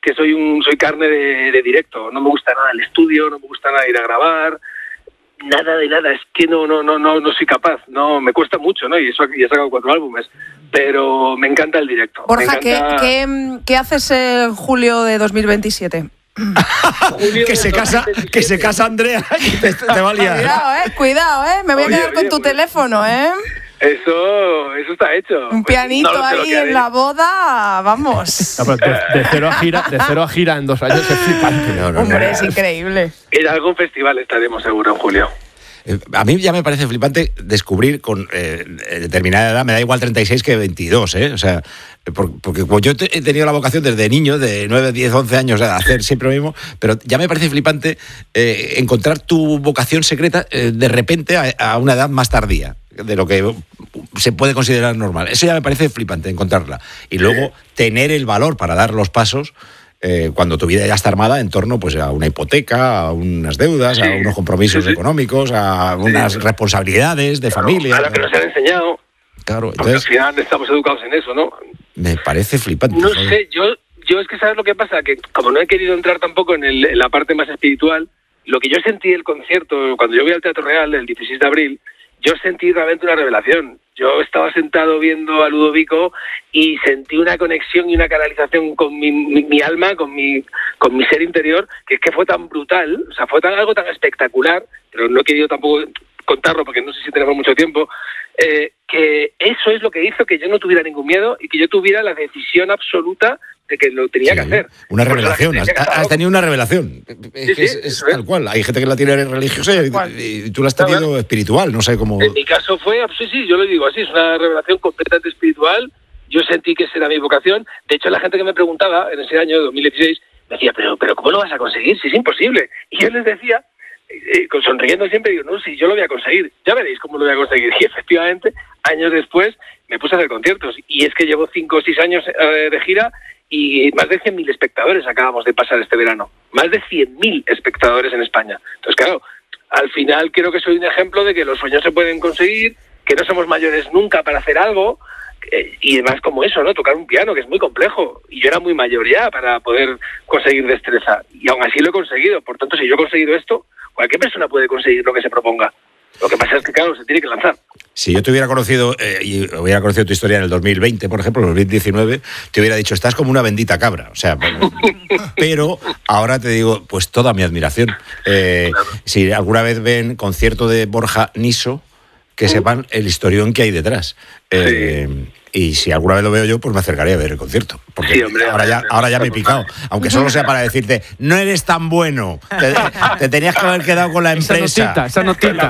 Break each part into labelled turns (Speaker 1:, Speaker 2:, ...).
Speaker 1: que soy carne de directo. No me gusta nada el estudio, no me gusta nada ir a grabar, nada de nada. Es que no soy capaz. No, me cuesta mucho, ¿no? Y eso he sacado 4 álbumes, pero me encanta el directo.
Speaker 2: Borja, ¿qué haces en julio de 2027?
Speaker 3: que se casa Andrea y te va a liar.
Speaker 2: Cuidado, me voy a quedar con tu teléfono,
Speaker 1: Eso está hecho.
Speaker 2: Un pianito ahí en la boda, vamos.
Speaker 4: No, pero de cero a gira en 2 años es flipante.
Speaker 2: Hombre, es increíble.
Speaker 1: En algún festival estaremos seguro en julio.
Speaker 3: A mí ya me parece flipante descubrir con determinada edad, me da igual 36 que 22, o sea, porque como yo he tenido la vocación desde niño, de 9, 10, 11 años, a hacer siempre lo mismo, pero ya me parece flipante encontrar tu vocación secreta de repente a una edad más tardía de lo que se puede considerar normal. Eso ya me parece flipante, encontrarla. Y luego tener el valor para dar los pasos cuando tu vida ya está armada en torno pues a una hipoteca, a unas deudas, a unos compromisos económicos, a unas responsabilidades de familia.
Speaker 1: A lo que nos han enseñado.
Speaker 3: Claro, entonces,
Speaker 1: al final estamos educados en eso, ¿no?
Speaker 3: Me parece flipante.
Speaker 1: No sé, yo es que ¿sabes lo que pasa? Que como no he querido entrar tampoco en la parte más espiritual, lo que yo sentí el concierto, cuando yo vi al Teatro Real el 16 de abril, yo sentí realmente una revelación. Yo estaba sentado viendo a Ludovico y sentí una conexión y una canalización con mi alma, con mi ser interior, que es que fue tan brutal, o sea, fue algo tan espectacular, pero no he querido tampoco contarlo porque no sé si tenemos mucho tiempo, que eso es lo que hizo que yo no tuviera ningún miedo y que yo tuviera la decisión absoluta de que lo tenía que hacer.
Speaker 3: Una revelación, has tenido una revelación. Es tal cual. Hay gente que la tiene religiosa y tú la has tenido espiritual, no sé cómo.
Speaker 1: En mi caso fue, yo lo digo así, es una revelación completamente espiritual. Yo sentí que esa era mi vocación. De hecho, la gente que me preguntaba en ese año 2016 me decía, pero ¿cómo lo vas a conseguir? Si es imposible. Y yo les decía, sonriendo siempre, digo, no, si yo lo voy a conseguir, ya veréis cómo lo voy a conseguir. Y efectivamente, años después, me puse a hacer conciertos. Y es que llevo 5 o 6 años de gira y más de 100.000 espectadores acabamos de pasar este verano. Más de 100.000 espectadores en España. Entonces, claro, al final creo que soy un ejemplo de que los sueños se pueden conseguir, que no somos mayores nunca para hacer algo, y además como eso, ¿no? Tocar un piano, que es muy complejo. Y yo era muy mayor ya para poder conseguir destreza. Y aún así lo he conseguido. Por tanto, si yo he conseguido esto, cualquier persona puede conseguir lo que se proponga. Lo que pasa es que, claro, se tiene que lanzar.
Speaker 3: Si yo te hubiera conocido, y hubiera conocido tu historia en el 2020, por ejemplo, en el 2019, te hubiera dicho, estás como una bendita cabra. O sea, pero ahora te digo, pues toda mi admiración. Si alguna vez ven concierto de Borja Niso, que sepan el historión que hay detrás. Y si alguna vez lo veo yo, pues me acercaré a ver el concierto. Porque sí, hombre, ahora ya me he picado. Aunque solo sea para decirte, no eres tan bueno. Te tenías que haber quedado con la empresa.
Speaker 4: Esa notita.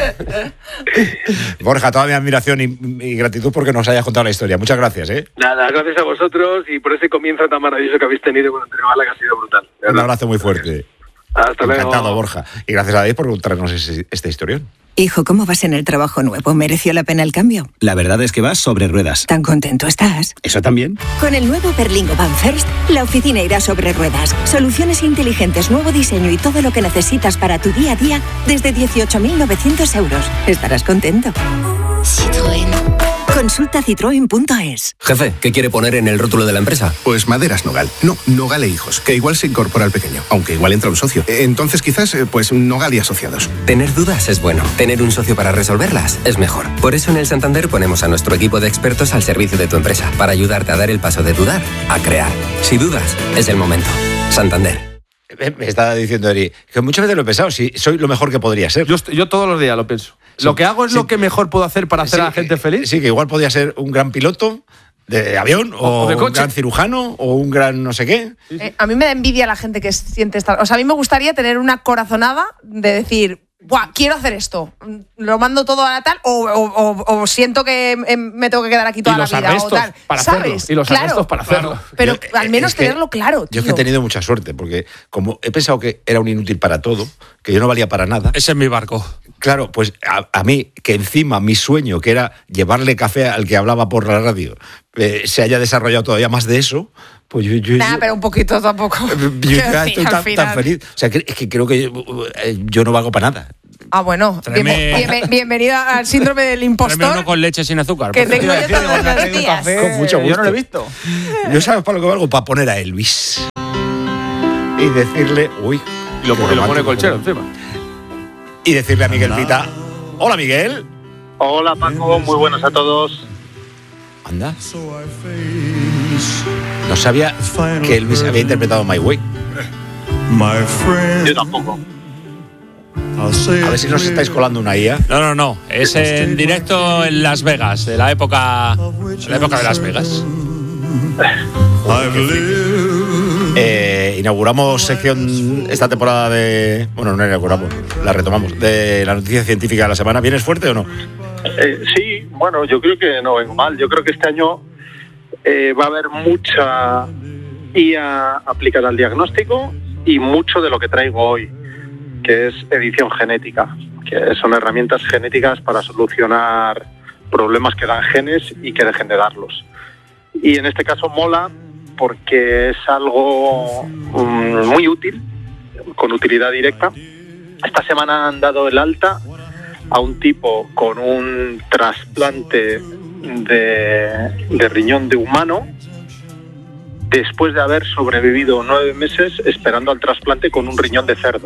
Speaker 3: Borja, toda mi admiración y gratitud porque nos hayas contado la historia. Muchas gracias,
Speaker 1: Nada, gracias a vosotros y por ese comienzo tan maravilloso que habéis tenido con Antonio Gala, que ha sido brutal.
Speaker 3: Un abrazo muy fuerte.
Speaker 1: Hasta luego.
Speaker 3: Encantado, Borja. Y gracias a David por contarnos esta historión.
Speaker 5: Hijo, ¿cómo vas en el trabajo nuevo? ¿Mereció la pena el cambio?
Speaker 6: La verdad es que vas sobre ruedas.
Speaker 5: ¿Tan contento estás?
Speaker 6: ¿Eso también?
Speaker 5: Con el nuevo Berlingo Van First, la oficina irá sobre ruedas. Soluciones inteligentes, nuevo diseño y todo lo que necesitas para tu día a día desde 18.900 euros. Estarás contento. Citroën. Consulta citroen.es.
Speaker 7: Jefe, ¿qué quiere poner en el rótulo de la empresa?
Speaker 8: Pues Maderas Nogal. No, Nogal e Hijos, que igual se incorpora al pequeño, aunque igual entra un socio. Entonces quizás, pues Nogal y Asociados.
Speaker 7: Tener dudas es bueno. Tener un socio para resolverlas es mejor. Por eso en el Santander ponemos a nuestro equipo de expertos al servicio de tu empresa, para ayudarte a dar el paso de dudar a crear. Si dudas, es el momento. Santander.
Speaker 3: Me estaba diciendo Eri, que muchas veces lo he pensado, si soy lo mejor que podría ser.
Speaker 4: Yo todos los días lo pienso. Sí, lo que hago es lo que mejor puedo hacer para hacer a la gente feliz.
Speaker 3: Sí, que igual podría ser un gran piloto de avión o de coche, un gran cirujano o un gran no sé qué.
Speaker 2: A mí me da envidia la gente que siente estar... O sea, a mí me gustaría tener una corazonada de decir... Buah, quiero hacer esto, lo mando todo a la tal o siento que me tengo que quedar aquí toda la vida o tal, ¿sabes?
Speaker 4: Y los arrestos para hacerlo.
Speaker 2: Pero al menos tenerlo claro, tío.
Speaker 3: Yo es que he tenido mucha suerte, porque como he pensado que era un inútil para todo, que yo no valía para nada.
Speaker 4: Ese es mi barco.
Speaker 3: Claro, pues a mí, que encima mi sueño, que era llevarle café al que hablaba por la radio, se haya desarrollado todavía más de eso... Pues
Speaker 2: pero un poquito tampoco.
Speaker 3: Yo ya estoy tan feliz. O sea, es que creo que yo no valgo para nada.
Speaker 2: Ah, bueno. Bienvenido al síndrome del impostor.
Speaker 9: Tráeme uno con leche sin azúcar.
Speaker 2: Que tengo yo todos los días.
Speaker 3: Con mucho gusto.
Speaker 4: Yo no lo he visto.
Speaker 3: Yo sabes para lo que valgo, para poner a Elvis. y decirle... Uy,
Speaker 4: Y lo pone colchero encima.
Speaker 3: Y decirle a Miguel Pita... Hola, Miguel.
Speaker 9: Hola, Paco. Muy buenos a todos.
Speaker 3: Anda. No sabía que Elvis había interpretado My Way.
Speaker 9: Yo tampoco.
Speaker 3: A ver si nos estáis colando una IA.
Speaker 10: No. Es en directo en Las Vegas, de la época de Las Vegas.
Speaker 3: Inauguramos sección esta temporada de... Bueno, no inauguramos, la retomamos. De la noticia científica de la semana. ¿Vienes fuerte o no?
Speaker 9: Sí, bueno, yo creo que no vengo mal. Yo creo que este año va a haber mucha IA aplicada al diagnóstico y mucho de lo que traigo hoy, que es edición genética, que son herramientas genéticas para solucionar problemas que dan genes y que dejen de darlos. Y en este caso mola porque es algo muy útil, con utilidad directa. Esta semana han dado el alta a un tipo con un trasplante de riñón de humano después de haber sobrevivido 9 meses esperando al trasplante con un riñón de cerdo.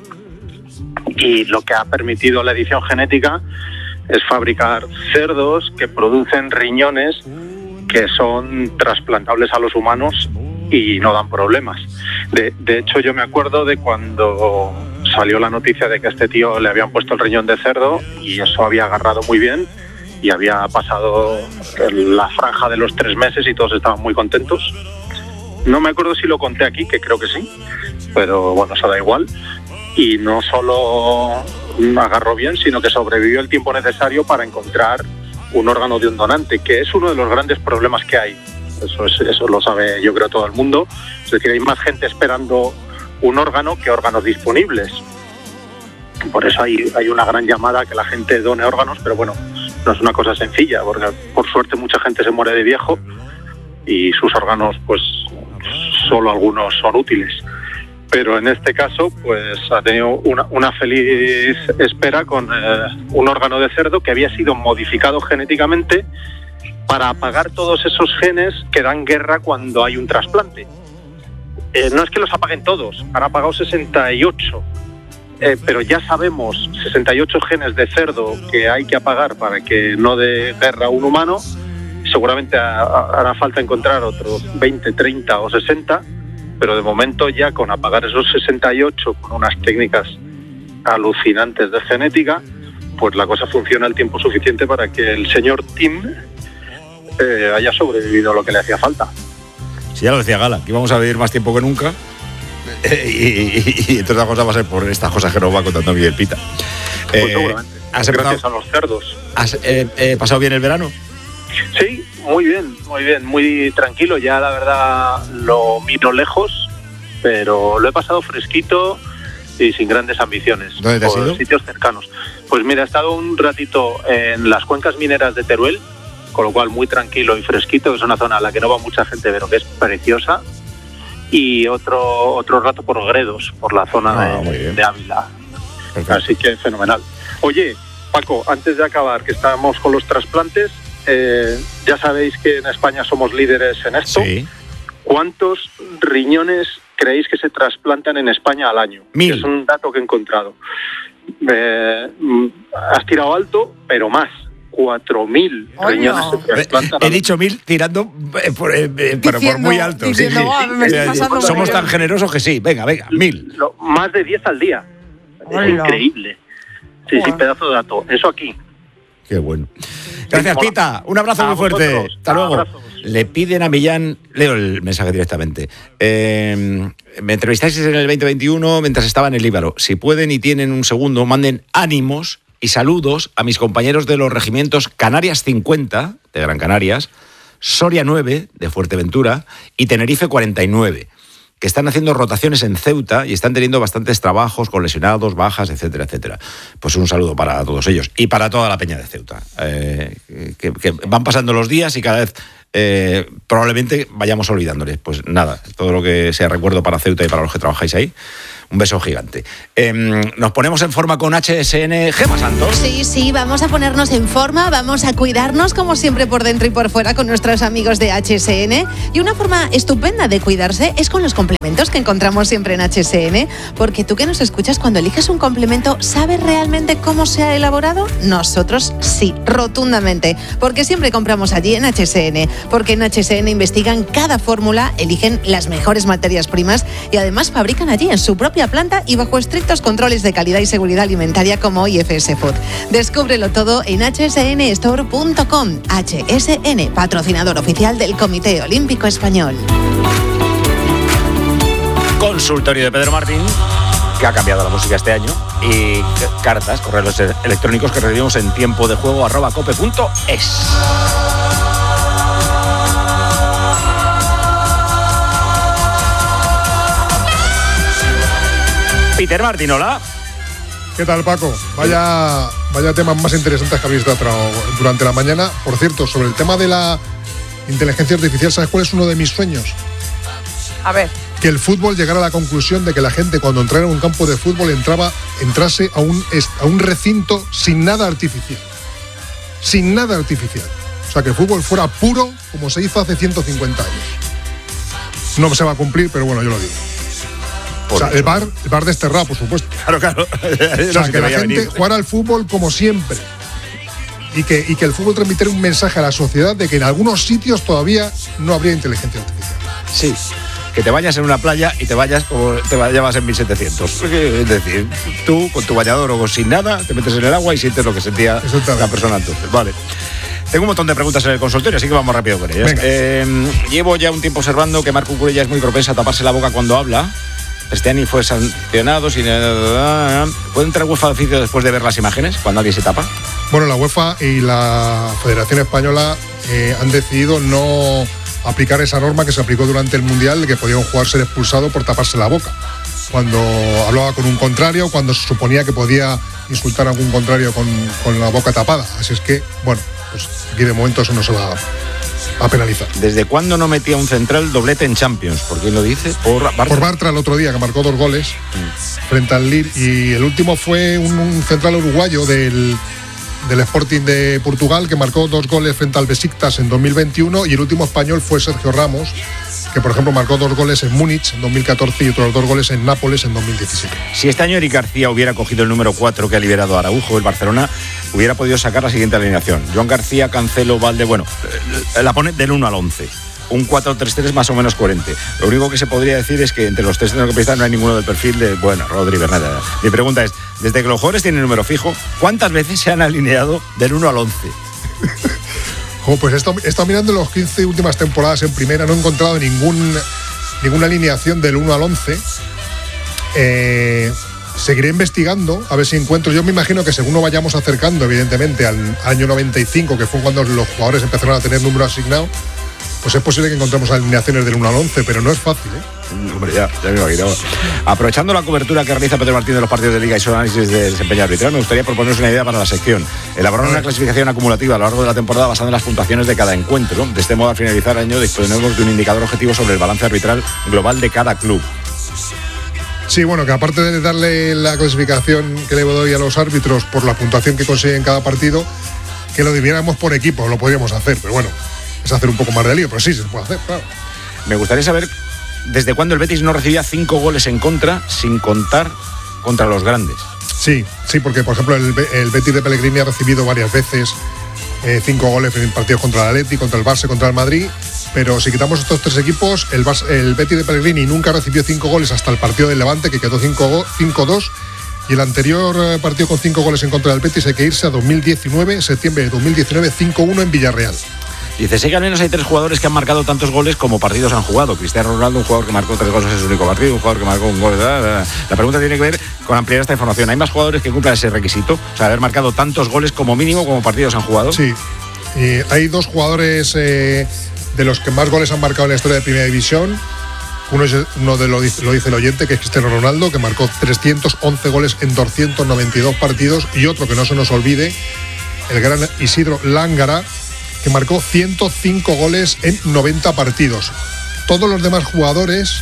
Speaker 9: Y lo que ha permitido la edición genética es fabricar cerdos que producen riñones que son trasplantables a los humanos y no dan problemas. De hecho, yo me acuerdo de cuando salió la noticia de que a este tío le habían puesto el riñón de cerdo y eso había agarrado muy bien y había pasado la franja de los 3 meses y todos estaban muy contentos. No me acuerdo si lo conté aquí, que creo que sí, pero bueno, eso da igual. Y no solo agarró bien, sino que sobrevivió el tiempo necesario para encontrar un órgano de un donante, que es uno de los grandes problemas que hay. Eso lo sabe, yo creo, todo el mundo. Es decir, hay más gente esperando un órgano que órganos disponibles. Por eso hay una gran llamada a que la gente done órganos, pero bueno, no es una cosa sencilla, porque por suerte mucha gente se muere de viejo y sus órganos, pues solo algunos son útiles. Pero en este caso, pues ha tenido una feliz espera con un órgano de cerdo que había sido modificado genéticamente para apagar todos esos genes que dan guerra cuando hay un trasplante. No es que los apaguen todos, han apagado 68, pero ya sabemos 68 genes de cerdo que hay que apagar para que no dé guerra a un humano. Seguramente hará falta encontrar otros 20, 30 o 60, pero de momento ya con apagar esos 68 con unas técnicas alucinantes de genética, pues la cosa funciona el tiempo suficiente para que el señor Tim haya sobrevivido lo que le hacía falta.
Speaker 3: Sí, ya lo decía Gala, que íbamos a vivir más tiempo que nunca y entre otras cosas va a ser por estas cosas que nos va contando Miguel Pita.
Speaker 9: Pues seguramente, gracias a los cerdos.
Speaker 3: ¿Has pasado bien el verano?
Speaker 9: Sí, muy bien, muy tranquilo. Ya la verdad lo miro lejos, pero lo he pasado fresquito y sin grandes ambiciones.
Speaker 3: ¿Dónde te has ido?
Speaker 9: Sitios cercanos. Pues mira, he estado un ratito en las cuencas mineras de Teruel, con lo cual muy tranquilo y fresquito. Es una zona a la que no va mucha gente, pero que es preciosa. Y otro rato por Gredos, por la zona de Ávila. Perfecto. Así que fenomenal. Oye, Paco, antes de acabar, que estamos con los trasplantes, ya sabéis que en España somos líderes en esto. Sí. ¿Cuántos riñones creéis que se trasplantan en España al año?
Speaker 3: 1000.
Speaker 9: Es un dato que he encontrado. Has tirado alto, pero más. 4.000 riñones se trasplantan.
Speaker 3: He dicho 1000 tirando por muy alto. Diciendo, sí. Somos tan generosos que sí. Venga, 1000.
Speaker 9: Más de 10 al día. Es increíble. Sí, pedazo de dato. Eso aquí.
Speaker 3: Qué bueno. Gracias, Pita. Un abrazo muy fuerte. Hasta luego. Abrazos. Le piden a Millán, leo el mensaje directamente. Me entrevistasteis en el 2021 mientras estaba en el Líbaro. Si pueden y tienen un segundo, manden ánimos y saludos a mis compañeros de los regimientos Canarias 50, de Gran Canarias, Soria 9, de Fuerteventura, y Tenerife 49, que están haciendo rotaciones en Ceuta y están teniendo bastantes trabajos con lesionados, bajas, etcétera, etcétera. Pues un saludo para todos ellos y para toda la peña de Ceuta, que van pasando los días y cada vez probablemente vayamos olvidándoles. Pues nada, todo lo que sea recuerdo para Ceuta y para los que trabajáis ahí. Un beso gigante. Nos ponemos en forma con HSN. Gemma Santos.
Speaker 11: Sí, vamos a ponernos en forma, vamos a cuidarnos como siempre por dentro y por fuera con nuestros amigos de HSN. Y una forma estupenda de cuidarse es con los complementos que encontramos siempre en HSN. Porque tú que nos escuchas, cuando eliges un complemento, ¿sabes realmente cómo se ha elaborado? Nosotros sí, rotundamente. Porque siempre compramos allí en HSN. Porque en HSN investigan cada fórmula, eligen las mejores materias primas y además fabrican allí en su propia planta y bajo estrictos controles de calidad y seguridad alimentaria como IFS Food. Descúbrelo todo en hsnstore.com. HSN, patrocinador oficial del Comité Olímpico Español.
Speaker 3: Consultorio de Pedro Martín, que ha cambiado la música este año, y cartas, correos electrónicos que recibimos en tiempodejuego@cope.es. Peter Martín, hola.
Speaker 12: ¿Qué tal, Paco? Vaya temas más interesantes que habéis tratado durante la mañana. Por cierto, sobre el tema de la inteligencia artificial, ¿sabes cuál es uno de mis sueños?
Speaker 2: A ver.
Speaker 12: Que el fútbol llegara a la conclusión de que la gente cuando entrara en un campo de fútbol entrase a un recinto sin nada artificial. Sin nada artificial. O sea, que el fútbol fuera puro como se hizo hace 150 años. No se va a cumplir, pero bueno, yo lo digo. O sea, el bar desterrado, por supuesto.
Speaker 3: Claro.
Speaker 12: O sea, que la gente jugara al fútbol como siempre. Y que el fútbol transmitiera un mensaje a la sociedad de que en algunos sitios todavía no habría inteligencia artificial.
Speaker 3: Sí, que te bañas en una playa y te vayas como te bañabas en 1700. Es decir, tú con tu bañador o sin nada, te metes en el agua y sientes lo que sentía la persona entonces. Vale. Tengo un montón de preguntas en el consultorio, así que vamos rápido con ellas. Llevo ya un tiempo observando que Marco Cucurella es muy propensa a taparse la boca cuando habla. Este año fue sancionado. ¿Puede entrar UEFA de oficio después de ver las imágenes, cuando alguien se tapa?
Speaker 12: Bueno, la UEFA y la Federación Española han decidido no aplicar esa norma que se aplicó durante el Mundial, de que podía un jugador ser expulsado por taparse la boca. Cuando hablaba con un contrario, cuando se suponía que podía insultar a algún contrario con la boca tapada. Así es que, bueno, pues aquí de momento eso no se va a penalizar.
Speaker 3: ¿Desde cuándo no metía un central doblete en Champions? ¿Por quién lo dice? Por
Speaker 12: Bartra el otro día, que marcó 2 goles frente al Lille. Y el último fue un central uruguayo del Sporting de Portugal, que marcó 2 goles frente al Besiktas en 2021. Y el último español fue Sergio Ramos, que por ejemplo marcó 2 goles en Múnich en 2014 y otros 2 goles en Nápoles en 2017.
Speaker 3: Si este año Eric García hubiera cogido el número 4 que ha liberado a Araujo, el Barcelona hubiera podido sacar la siguiente alineación: Joan García, Cancelo, Valde. Bueno, la pone del 1 al 11. Un 4-3-3 más o menos coherente. Lo único que se podría decir es que entre los 3 centrocampistas no hay ninguno del perfil de, bueno, Rodri, Bernat. Mi pregunta es, desde que los jugadores tienen número fijo, ¿cuántas veces se han alineado del 1 al 11?
Speaker 12: Pues he estado mirando los 15 últimas temporadas en primera, no he encontrado ninguna alineación del 1 al 11. Seguiré investigando a ver si encuentro. Yo me imagino que según nos vayamos acercando, evidentemente, al año 95, que fue cuando los jugadores empezaron a tener número asignado, pues es posible que encontremos alineaciones del 1 al 11, pero no es fácil, ¿eh?
Speaker 3: Hombre, ya me imaginaba. Aprovechando la cobertura que realiza Pedro Martín de los partidos de Liga y su análisis de desempeño arbitral, me gustaría proponeros una idea para la sección. Elaborar una clasificación acumulativa a lo largo de la temporada basada en las puntuaciones de cada encuentro. De este modo, al finalizar el año, disponemos de un indicador objetivo sobre el balance arbitral global de cada club.
Speaker 12: Sí, bueno, que aparte de darle la clasificación que le doy a los árbitros por la puntuación que consiguen en cada partido, que lo dividiéramos por equipo, lo podríamos hacer, pero bueno, es hacer un poco más de lío, pero sí, se puede hacer, claro.
Speaker 3: Me gustaría saber desde cuándo el Betis no recibía 5 goles en contra, sin contar contra los grandes.
Speaker 12: Sí, porque por ejemplo el Betis de Pellegrini ha recibido varias veces 5 goles en partidos contra el Atleti, contra el Barça, contra el Madrid, pero si quitamos estos 3 equipos, el Betis de Pellegrini nunca recibió 5 goles hasta el partido del Levante, que quedó 5-2, y el anterior partido con 5 goles en contra del Betis hay que irse a 2019, septiembre de 2019, 5-1 en Villarreal.
Speaker 3: Dice, sé que al menos hay 3 jugadores que han marcado tantos goles como partidos han jugado. Cristiano Ronaldo, un jugador que marcó 3 goles en su único partido, un jugador que marcó un gol. La pregunta tiene que ver con ampliar esta información. ¿Hay más jugadores que cumplan ese requisito? O sea, haber marcado tantos goles como mínimo como partidos han jugado.
Speaker 12: Sí, hay 2 jugadores de los que más goles han marcado en la historia de Primera División. Uno lo dice el oyente, que es Cristiano Ronaldo, que marcó 311 goles en 292 partidos. Y otro que no se nos olvide, el gran Isidro Lángara, que marcó 105 goles en 90 partidos. Todos los demás jugadores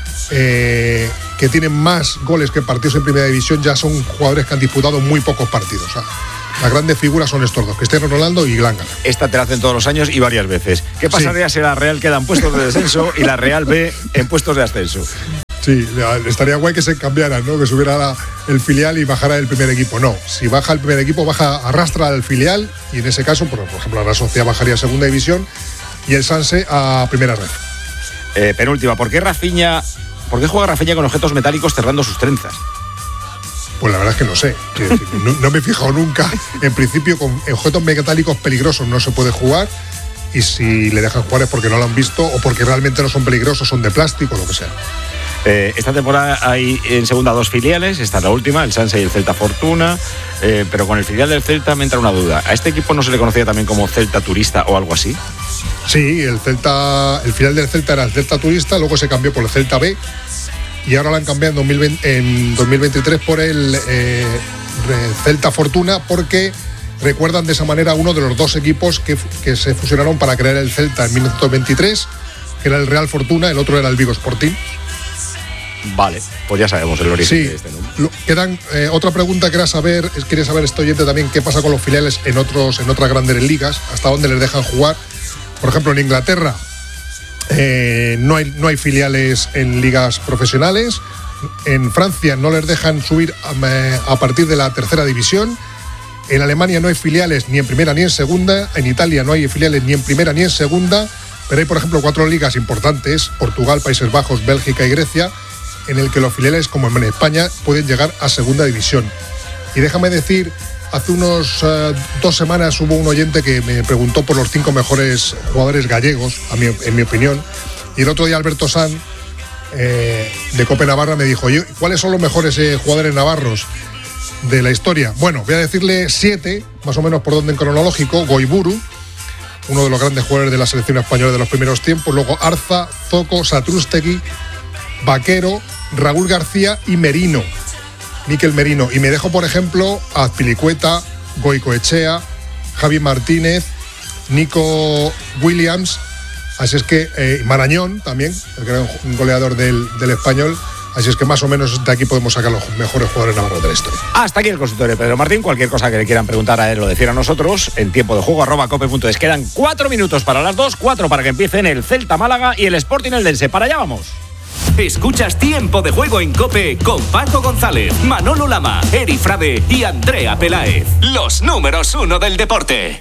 Speaker 12: que tienen más goles que partidos en primera división ya son jugadores que han disputado muy pocos partidos. O sea, las grandes figuras son estos dos, Cristiano Ronaldo y Gángara.
Speaker 3: Esta te la hacen todos los años y varias veces. ¿Qué pasaría si la Real queda en puestos de descenso y la Real B en puestos de ascenso?
Speaker 12: Sí, estaría guay que se cambiaran, ¿no? Que subiera el filial y bajara el primer equipo. No, si baja el primer equipo, arrastra al filial y en ese caso, por ejemplo, la Real Sociedad bajaría a segunda división y el Sanse a primera red.
Speaker 3: Penúltima, ¿por qué juega Rafinha con objetos metálicos cerrando sus trenzas?
Speaker 12: Pues la verdad es que no sé. No me he fijado nunca. En principio, con objetos metálicos peligrosos no se puede jugar. Y si le dejan jugar es porque no lo han visto o porque realmente no son peligrosos, son de plástico o lo que sea.
Speaker 3: Esta temporada hay en segunda 2 filiales. Esta es la última, el Sanse y el Celta Fortuna. Pero con el filial del Celta me entra una duda. ¿A este equipo no se le conocía también como Celta Turista o algo así?
Speaker 12: Sí, el filial del Celta era el Celta Turista, luego se cambió por el Celta B. Y ahora lo han cambiado en 2023 por el Celta Fortuna, porque recuerdan de esa manera uno de los dos equipos que se fusionaron para crear el Celta en 1923, que era el Real Fortuna, el otro era el Vigo Sporting.
Speaker 3: Vale, pues ya sabemos el origen de este nombre.
Speaker 12: Quedan otra pregunta quería saber este oyente también, qué pasa con los filiales en otras grandes ligas, hasta dónde les dejan jugar. Por ejemplo, en Inglaterra no hay filiales en ligas profesionales. En Francia no les dejan subir a partir de la tercera división. En Alemania no hay filiales ni en primera ni en segunda. En Italia no hay filiales ni en primera ni en segunda. Pero hay, por ejemplo, 4 ligas importantes: Portugal, Países Bajos, Bélgica y Grecia, en el que los filiales, como en España, pueden llegar a segunda división. Y déjame decir, hace unos 2 semanas hubo un oyente que me preguntó por los 5 mejores jugadores gallegos, en mi opinión. Y el otro día Alberto Sanz, de Cope Navarra, me dijo: ¿cuáles son los mejores jugadores navarros de la historia? Bueno, voy a decirle 7, más o menos por orden cronológico. Goiburu, uno de los grandes jugadores de la selección española de los primeros tiempos. Luego Arza, Zoco, Satrústegui, Vaquero, Raúl García y Merino, Miquel Merino. Y me dejo, por ejemplo, a Azpilicueta, Goicoechea, Javi Martínez, Nico Williams. Así es que Marañón también, el que era un goleador del Español. Así es que más o menos de aquí podemos sacar los mejores jugadores navarros de la historia.
Speaker 3: Hasta aquí el consultorio de Pedro Martín. Cualquier cosa que le quieran preguntar a él o decir a nosotros, en tiempo de juego @cope.es. Quedan 4 minutos para las 2, 4 para que empiecen el Celta Málaga y el Sporting Eldense. Para allá vamos.
Speaker 13: Escuchas Tiempo de Juego en COPE con Paco González, Manolo Lama, Eri Frade y Andrea Peláez. Los números 1 del deporte.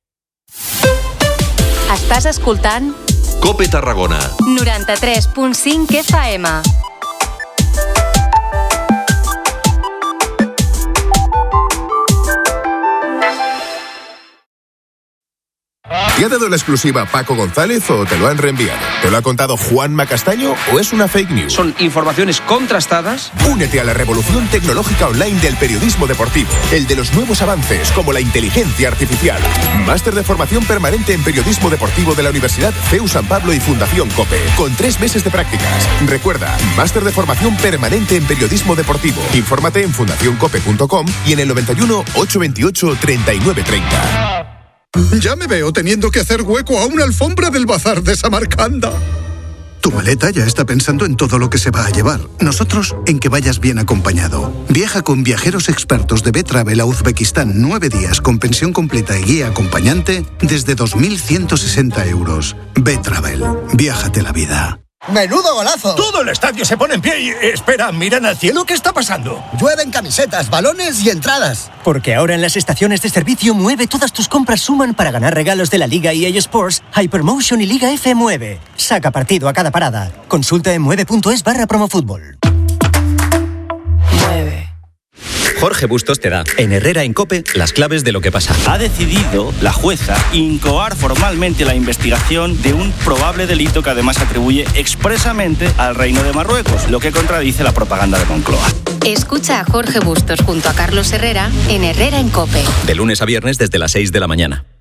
Speaker 14: Estàs escoltant
Speaker 13: COPE Tarragona
Speaker 14: 93.5 FM.
Speaker 15: ¿Te ha dado la exclusiva Paco González o te lo han reenviado? ¿Te lo ha contado Juanma Castaño o es una fake news?
Speaker 16: Son informaciones contrastadas.
Speaker 15: Únete a la revolución tecnológica online del periodismo deportivo, el de los nuevos avances como la inteligencia artificial. Máster de formación permanente en periodismo deportivo de la Universidad CEU San Pablo y Fundación COPE, con 3 meses de prácticas. Recuerda, máster de formación permanente en periodismo deportivo. Infórmate en fundacioncope.com y en el 91 828 3930.
Speaker 17: Ya me veo teniendo que hacer hueco a una alfombra del bazar de Samarcanda. Tu maleta ya está pensando en todo lo que se va a llevar. Nosotros en que vayas bien acompañado. Viaja con viajeros expertos de B-Travel a Uzbekistán 9 días con pensión completa y guía acompañante desde 2.160 euros. B-Travel. Viájate la vida.
Speaker 18: ¡Menudo golazo!
Speaker 19: Todo el estadio se pone en pie y... Espera, miran al cielo, ¿qué está pasando?
Speaker 18: Llueven camisetas, balones y entradas.
Speaker 20: Porque ahora en las estaciones de servicio Mueve todas tus compras suman para ganar regalos de la Liga EA Sports, Hypermotion y Liga F Mueve. Saca partido a cada parada. Consulta en mueve.es/promofútbol.
Speaker 21: Jorge Bustos te da, en Herrera en COPE, las claves de lo que pasa.
Speaker 22: Ha decidido la jueza incoar formalmente la investigación de un probable delito que además atribuye expresamente al Reino de Marruecos, lo que contradice la propaganda de Moncloa.
Speaker 14: Escucha a Jorge Bustos junto a Carlos Herrera en Herrera en COPE.
Speaker 21: De lunes a viernes desde las 6 de la mañana.